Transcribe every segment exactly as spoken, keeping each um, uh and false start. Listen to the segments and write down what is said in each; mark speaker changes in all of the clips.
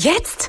Speaker 1: Jetzt?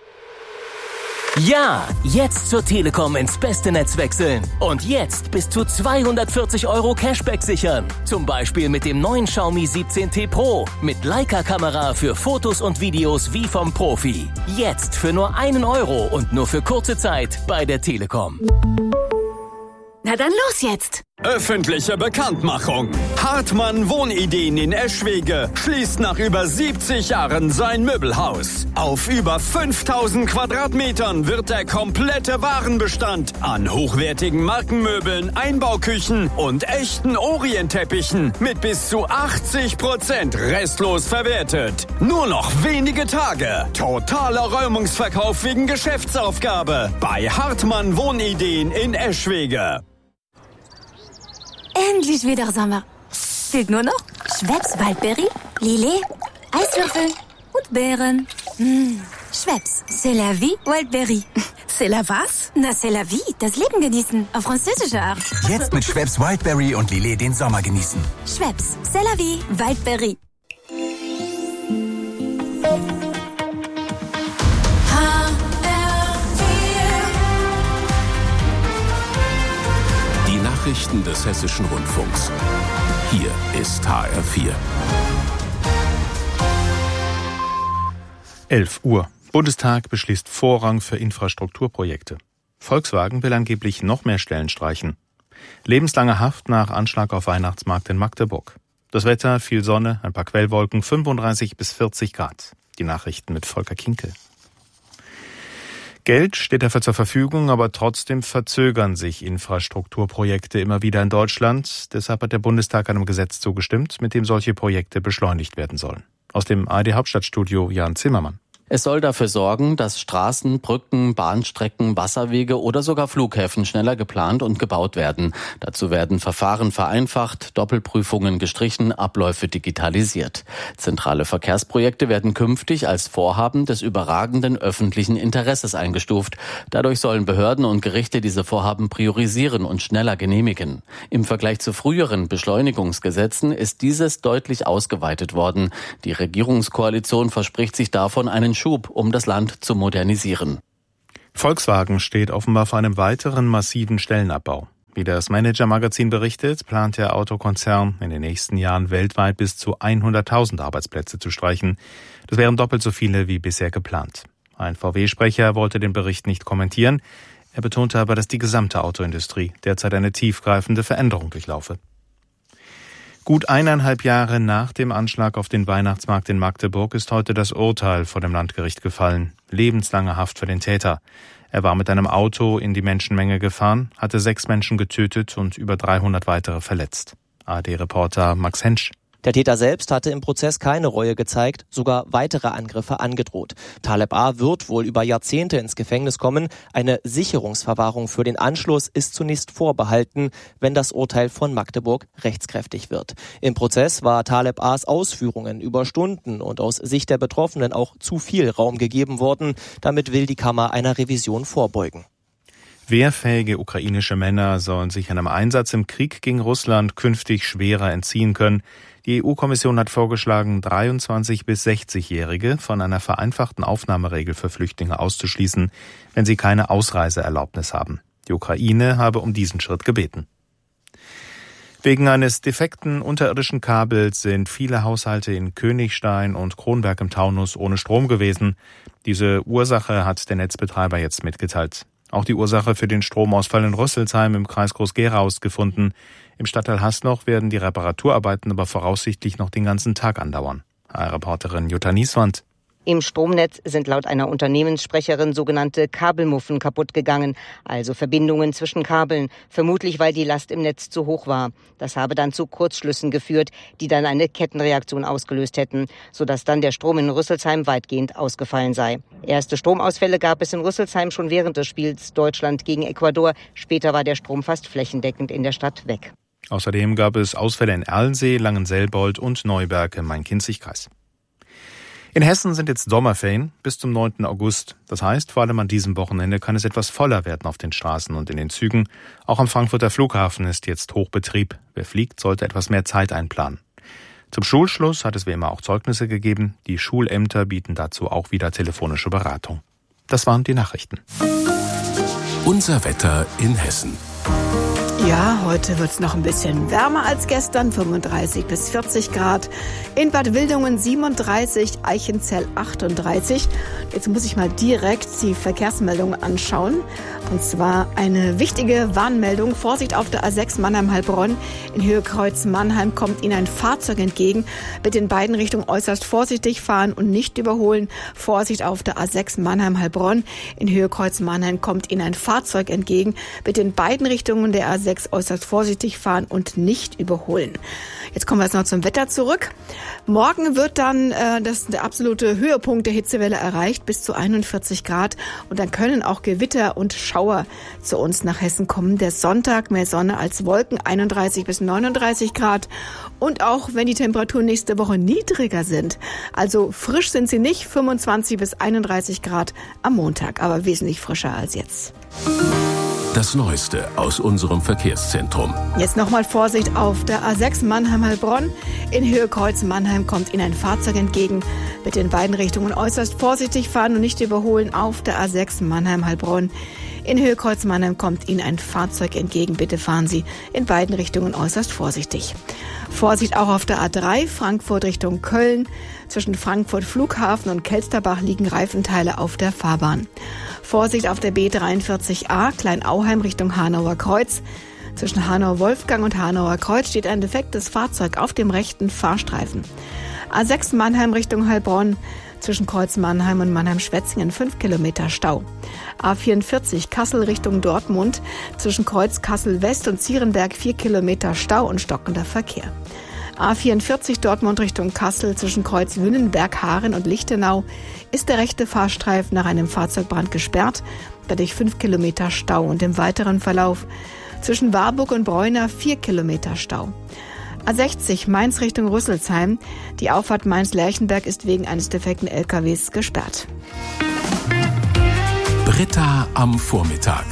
Speaker 2: Ja, jetzt zur Telekom ins beste Netz wechseln. Und jetzt bis zu zweihundertvierzig Euro Cashback sichern. Zum Beispiel mit dem neuen Xiaomi siebzehn T Pro. Mit Leica-Kamera für Fotos und Videos wie vom Profi. Jetzt für nur einen Euro und nur für kurze Zeit bei der Telekom.
Speaker 1: Na dann los jetzt!
Speaker 3: Öffentliche Bekanntmachung. Hartmann Wohnideen in Eschwege schließt nach über siebzig Jahren sein Möbelhaus. Auf über fünftausend Quadratmetern wird der komplette Warenbestand an hochwertigen Markenmöbeln, Einbauküchen und echten Orientteppichen mit bis zu achtzig Prozent restlos verwertet. Nur noch wenige Tage. Totaler Räumungsverkauf wegen Geschäftsaufgabe bei Hartmann Wohnideen in Eschwege.
Speaker 1: Endlich wieder Sommer. Fehlt nur noch Schweppes Waldbeere, Lillet, Eiswürfel und Beeren. Mmh. Schweppes, c'est la vie, Waldbeere.
Speaker 4: C'est la was?
Speaker 1: Na, c'est la vie, das Leben genießen, auf französische Art.
Speaker 5: Jetzt mit Schweppes Wildberry und Lillet den Sommer genießen.
Speaker 1: Schweppes, c'est la vie, Waldbeere.
Speaker 6: Nachrichten des Hessischen Rundfunks. Hier ist H R vier.
Speaker 7: elf Uhr. Bundestag beschließt Vorrang für Infrastrukturprojekte. Volkswagen will angeblich noch mehr Stellen streichen. Lebenslange Haft nach Anschlag auf Weihnachtsmarkt in Magdeburg. Das Wetter, viel Sonne, ein paar Quellwolken, fünfunddreißig bis vierzig Grad. Die Nachrichten mit Volker Kinkel. Geld steht dafür zur Verfügung, aber trotzdem verzögern sich Infrastrukturprojekte immer wieder in Deutschland. Deshalb hat der Bundestag einem Gesetz zugestimmt, mit dem solche Projekte beschleunigt werden sollen. Aus dem A R D-Hauptstadtstudio Jan Zimmermann.
Speaker 8: Es soll dafür sorgen, dass Straßen, Brücken, Bahnstrecken, Wasserwege oder sogar Flughäfen schneller geplant und gebaut werden. Dazu werden Verfahren vereinfacht, Doppelprüfungen gestrichen, Abläufe digitalisiert. Zentrale Verkehrsprojekte werden künftig als Vorhaben des überragenden öffentlichen Interesses eingestuft. Dadurch sollen Behörden und Gerichte diese Vorhaben priorisieren und schneller genehmigen. Im Vergleich zu früheren Beschleunigungsgesetzen ist dieses deutlich ausgeweitet worden. Die Regierungskoalition verspricht sich davon einen Schub, um das Land zu modernisieren.
Speaker 7: Volkswagen steht offenbar vor einem weiteren massiven Stellenabbau. Wie das Manager-Magazin berichtet, plant der Autokonzern in den nächsten Jahren weltweit bis zu hunderttausend Arbeitsplätze zu streichen. Das wären doppelt so viele wie bisher geplant. Ein V W-Sprecher wollte den Bericht nicht kommentieren. Er betonte aber, dass die gesamte Autoindustrie derzeit eine tiefgreifende Veränderung durchlaufe. Gut eineinhalb Jahre nach dem Anschlag auf den Weihnachtsmarkt in Magdeburg ist heute das Urteil vor dem Landgericht gefallen. Lebenslange Haft für den Täter. Er war mit einem Auto in die Menschenmenge gefahren, hatte sechs Menschen getötet und über dreihundert weitere verletzt. A R D-Reporter Max Hensch.
Speaker 9: Der Täter selbst hatte im Prozess keine Reue gezeigt, sogar weitere Angriffe angedroht. Taleb A. wird wohl über Jahrzehnte ins Gefängnis kommen. Eine Sicherungsverwahrung für den Anschluss ist zunächst vorbehalten, wenn das Urteil von Magdeburg rechtskräftig wird. Im Prozess war Taleb A.s Ausführungen über Stunden und aus Sicht der Betroffenen auch zu viel Raum gegeben worden. Damit will die Kammer einer Revision vorbeugen.
Speaker 7: Wehrfähige ukrainische Männer sollen sich einem Einsatz im Krieg gegen Russland künftig schwerer entziehen können. Die E U-Kommission hat vorgeschlagen, dreiundzwanzig- bis sechzigjährige von einer vereinfachten Aufnahmeregel für Flüchtlinge auszuschließen, wenn sie keine Ausreiseerlaubnis haben. Die Ukraine habe um diesen Schritt gebeten. Wegen eines defekten unterirdischen Kabels sind viele Haushalte in Königstein und Kronberg im Taunus ohne Strom gewesen. Diese Ursache hat der Netzbetreiber jetzt mitgeteilt. Auch die Ursache für den Stromausfall in Rüsselsheim im Kreis Groß-Gerau ist gefunden. Im Stadtteil Hasloch werden die Reparaturarbeiten aber voraussichtlich noch den ganzen Tag andauern. H R-Reporterin Jutta Nieswand.
Speaker 10: Im Stromnetz sind laut einer Unternehmenssprecherin sogenannte Kabelmuffen kaputt gegangen, also Verbindungen zwischen Kabeln, vermutlich weil die Last im Netz zu hoch war. Das habe dann zu Kurzschlüssen geführt, die dann eine Kettenreaktion ausgelöst hätten, sodass dann der Strom in Rüsselsheim weitgehend ausgefallen sei. Erste Stromausfälle gab es in Rüsselsheim schon während des Spiels Deutschland gegen Ecuador. Später war der Strom fast flächendeckend in der Stadt weg.
Speaker 7: Außerdem gab es Ausfälle in Erlensee, Langenselbold und Neuberg im Main-Kinzig-Kreis. In Hessen sind jetzt Sommerferien bis zum neunten August. Das heißt, vor allem an diesem Wochenende kann es etwas voller werden auf den Straßen und in den Zügen. Auch am Frankfurter Flughafen ist jetzt Hochbetrieb. Wer fliegt, sollte etwas mehr Zeit einplanen. Zum Schulschluss hat es wie immer auch Zeugnisse gegeben. Die Schulämter bieten dazu auch wieder telefonische Beratung. Das waren die Nachrichten.
Speaker 6: Unser Wetter in Hessen.
Speaker 4: Ja, heute wird es noch ein bisschen wärmer als gestern, fünfunddreißig bis vierzig Grad. In Bad Wildungen siebenunddreißig, Eichenzell achtunddreißig. Jetzt muss ich mal direkt die Verkehrsmeldung anschauen. Und zwar eine wichtige Warnmeldung. Vorsicht auf der A sechs Mannheim-Heilbronn. In Höhe Kreuz Mannheim kommt Ihnen ein Fahrzeug entgegen. Bitte in beiden Richtungen äußerst vorsichtig fahren und nicht überholen. Vorsicht auf der A sechs Mannheim-Heilbronn. In Höhe Kreuz Mannheim kommt Ihnen ein Fahrzeug entgegen. Bitte in beiden Richtungen der A sechs äußerst vorsichtig fahren und nicht überholen. Jetzt kommen wir jetzt noch zum Wetter zurück. Morgen wird dann äh, das, der absolute Höhepunkt der Hitzewelle erreicht, bis zu einundvierzig Grad. Und dann können auch Gewitter und Schauer zu uns nach Hessen kommen. Der Sonntag mehr Sonne als Wolken, einunddreißig bis neununddreißig Grad. Und auch wenn die Temperaturen nächste Woche niedriger sind, also frisch sind sie nicht, fünfundzwanzig bis einunddreißig Grad am Montag, aber wesentlich frischer als jetzt.
Speaker 6: Das Neueste aus unserem Verkehrszentrum.
Speaker 4: Jetzt nochmal Vorsicht auf der A sechs Mannheim-Heilbronn. In Höhe Kreuz Mannheim kommt Ihnen ein Fahrzeug entgegen. Bitte in beiden Richtungen äußerst vorsichtig fahren und nicht überholen auf der A sechs Mannheim-Heilbronn. In Höhe Kreuz Mannheim kommt Ihnen ein Fahrzeug entgegen. Bitte fahren Sie in beiden Richtungen äußerst vorsichtig. Vorsicht auch auf der A drei, Frankfurt Richtung Köln. Zwischen Frankfurt Flughafen und Kelsterbach liegen Reifenteile auf der Fahrbahn. Vorsicht auf der B dreiundvierzig A, Kleinauheim Richtung Hanauer Kreuz. Zwischen Hanau-Wolfgang und Hanauer Kreuz steht ein defektes Fahrzeug auf dem rechten Fahrstreifen. A sechs Mannheim Richtung Heilbronn. Zwischen Kreuz Mannheim und Mannheim-Schwetzingen fünf Kilometer Stau. A vierundvierzig Kassel Richtung Dortmund. Zwischen Kreuz Kassel-West und Zierenberg vier Kilometer Stau und stockender Verkehr. A vierundvierzig Dortmund Richtung Kassel zwischen Kreuz Wünnenberg, Haaren und Lichtenau ist der rechte Fahrstreifen nach einem Fahrzeugbrand gesperrt, dadurch fünf Kilometer Stau und im weiteren Verlauf zwischen Warburg und Bräuner vier Kilometer Stau. A sechzig Mainz Richtung Rüsselsheim. Die Auffahrt Mainz-Lerchenberg ist wegen eines defekten L K Ws gesperrt.
Speaker 6: Britta am Vormittag.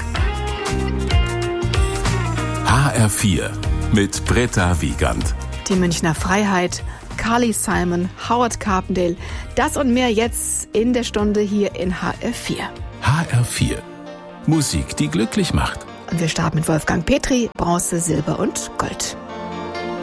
Speaker 6: H R vier mit Britta Wiegand.
Speaker 4: Die Münchner Freiheit, Carly Simon, Howard Carpendale. Das und mehr jetzt in der Stunde hier in H R vier.
Speaker 6: H R vier. Musik, die glücklich macht.
Speaker 4: Und wir starten mit Wolfgang Petri, Bronze, Silber und Gold.